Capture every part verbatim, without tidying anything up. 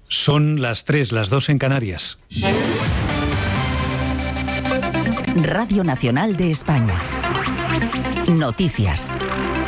Son las tres, las dos en Canarias. Radio Nacional de España. Noticias.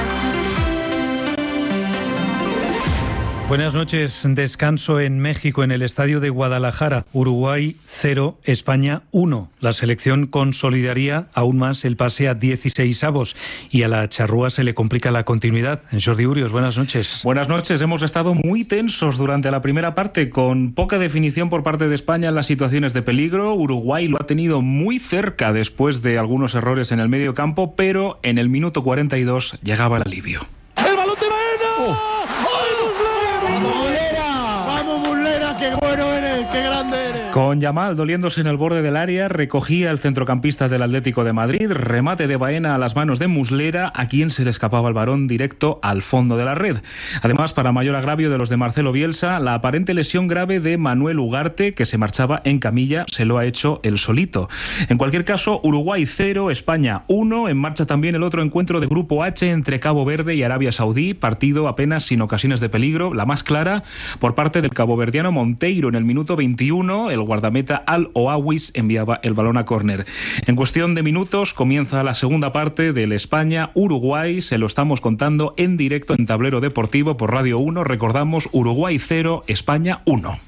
Buenas noches. Descanso en México, en el estadio de Guadalajara. Uruguay cero, España uno. La selección consolidaría aún más el pase a dieciseisavos y a la charrúa se le complica la continuidad. Jordi Urios, buenas noches. Buenas noches. Hemos estado muy tensos durante la primera parte, con poca definición por parte de España en las situaciones de peligro. Uruguay lo ha tenido muy cerca después de algunos errores en el medio campo, pero en el minuto cuarenta y dos llegaba el alivio. ¡El balón de Baena! Oh. ¡Vamos, Muslera! ¡Vamos, Muslera! ¡Qué bueno eres! ¡Qué grande eres! Con Yamal doliéndose en el borde del área, recogía el centrocampista del Atlético de Madrid, remate de Baena a las manos de Muslera, a quien se le escapaba el balón directo al fondo de la red. Además, para mayor agravio de los de Marcelo Bielsa, la aparente lesión grave de Manuel Ugarte, que se marchaba en camilla, se lo ha hecho él solito. En cualquier caso, Uruguay cero, España uno. En marcha también el otro encuentro de Grupo H entre Cabo Verde y Arabia Saudí, partido apenas sin ocasiones de peligro, la más clara por parte del caboverdiano Monteiro en el minuto veintiuno. El guardameta Al-Oawis enviaba el balón a córner. En cuestión de minutos comienza la segunda parte del España-Uruguay. Se lo estamos contando en directo en Tablero Deportivo por Radio uno. Recordamos, Uruguay cero, España uno.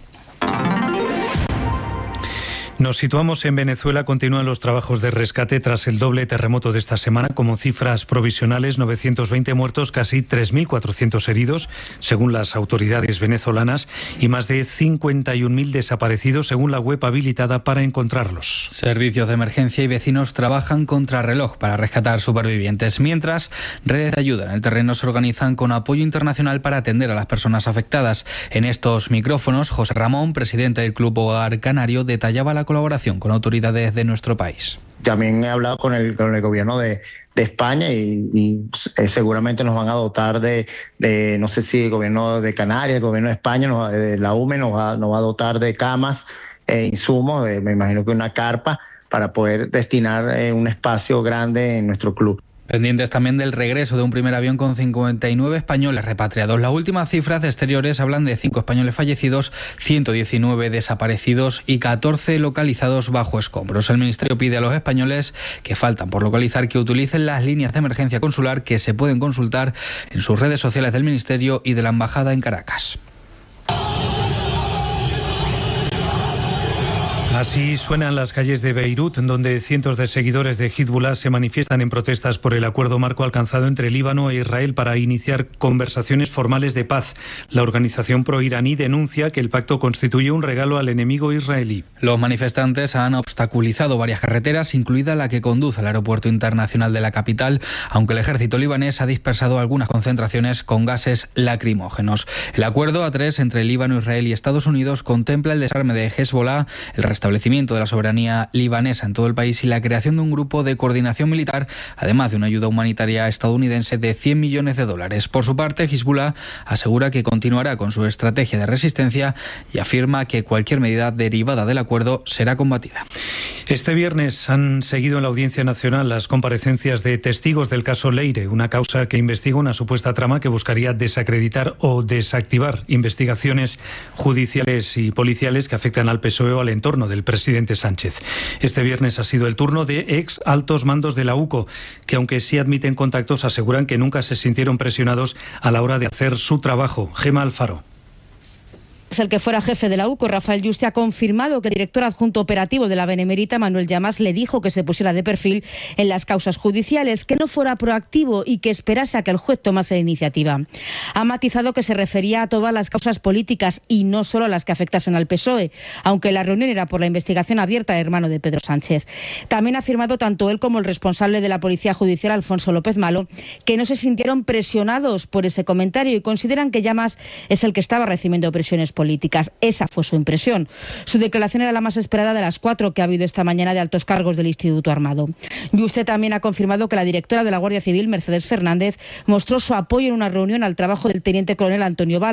Nos situamos en Venezuela. Continúan los trabajos de rescate tras el doble terremoto de esta semana, como cifras provisionales: novecientos veinte muertos, casi tres mil cuatrocientos heridos, según las autoridades venezolanas, y más de cincuenta y un mil desaparecidos, según la web habilitada para encontrarlos. Servicios de emergencia y vecinos trabajan contrarreloj para rescatar supervivientes, mientras redes de ayuda en el terreno se organizan con apoyo internacional para atender a las personas afectadas. En estos micrófonos, José Ramón, presidente del Club Hogar Canario, detallaba la colaboración con autoridades de nuestro país. También he hablado con el, con el gobierno de, de España y, y eh, seguramente nos van a dotar de, de, no sé si el gobierno de Canarias, el gobierno de España, nos, de la U M E nos va, nos va a dotar de camas, eh, insumos, eh, me imagino que una carpa, para poder destinar eh, un espacio grande en nuestro club. Pendientes también del regreso de un primer avión con cincuenta y nueve españoles repatriados. Las últimas cifras de exteriores hablan de cinco españoles fallecidos, ciento diecinueve desaparecidos y catorce localizados bajo escombros. El Ministerio pide a los españoles que faltan por localizar que utilicen las líneas de emergencia consular que se pueden consultar en sus redes sociales del Ministerio y de la Embajada en Caracas. Así suenan las calles de Beirut, donde cientos de seguidores de Hezbollah se manifiestan en protestas por el acuerdo marco alcanzado entre Líbano e Israel para iniciar conversaciones formales de paz. La organización proiraní denuncia que el pacto constituye un regalo al enemigo israelí. Los manifestantes han obstaculizado varias carreteras, incluida la que conduce al aeropuerto internacional de la capital, aunque el ejército libanés ha dispersado algunas concentraciones con gases lacrimógenos. El acuerdo A tres entre Líbano, Israel y Estados Unidos contempla el desarme de Hezbollah, el restablecimiento de la soberanía libanesa en todo el país y la creación de un grupo de coordinación militar, además de una ayuda humanitaria estadounidense de cien millones de dólares. Por su parte, Hezbollah asegura que continuará con su estrategia de resistencia y afirma que cualquier medida derivada del acuerdo será combatida. Este viernes han seguido en la Audiencia Nacional las comparecencias de testigos del caso Leire, una causa que investiga una supuesta trama que buscaría desacreditar o desactivar investigaciones judiciales y policiales que afectan al P S O E o al entorno del presidente Sánchez. Este viernes ha sido el turno de ex altos mandos de la U C O, que aunque sí admiten contactos, aseguran que nunca se sintieron presionados a la hora de hacer su trabajo. Gema Alfaro. El que fuera jefe de la U C O, Rafael Yuste, ha confirmado que el director adjunto operativo de la Benemérita, Manuel Llamas, le dijo que se pusiera de perfil en las causas judiciales, que no fuera proactivo y que esperase a que el juez tomase la iniciativa. Ha matizado que se refería a todas las causas políticas y no solo a las que afectasen al P S O E, aunque la reunión era por la investigación abierta del hermano de Pedro Sánchez. También ha afirmado tanto él como el responsable de la Policía Judicial, Alfonso López Malo, que no se sintieron presionados por ese comentario y consideran que Llamas es el que estaba recibiendo presiones políticas. políticas. Esa fue su impresión. Su declaración era la más esperada de las cuatro que ha habido esta mañana de altos cargos del Instituto Armado. Y usted también ha confirmado que la directora de la Guardia Civil, Mercedes Fernández, mostró su apoyo en una reunión al trabajo del teniente coronel Antonio Balas.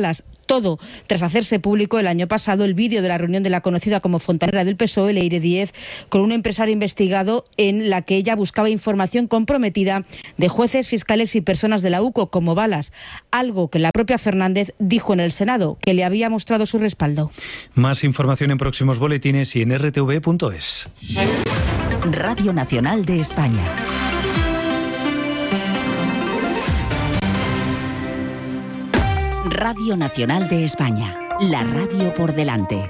Todo tras hacerse público el año pasado el vídeo de la reunión de la conocida como fontanera del P S O E, Leire Díez, con un empresario investigado en la que ella buscaba información comprometida de jueces, fiscales y personas de la U C O como Balas, algo que la propia Fernández dijo en el Senado, que le había mostrado su respaldo. Más información en próximos boletines y en r t v punto es. Radio Nacional de España. Radio Nacional de España, la radio por delante.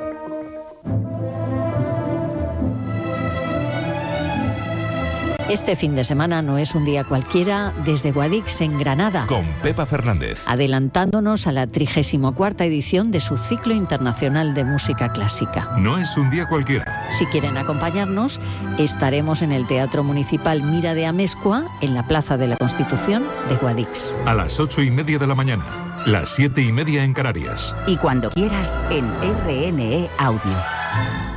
Este fin de semana no es un día cualquiera desde Guadix en Granada. Con Pepa Fernández. Adelantándonos a la trigésima cuarta edición de su ciclo internacional de música clásica. No es un día cualquiera. Si quieren acompañarnos, estaremos en el Teatro Municipal Mira de Amezcua, en la Plaza de la Constitución de Guadix. A las ocho y media de la mañana, las siete y media en Canarias. Y cuando quieras, en R N E Audio.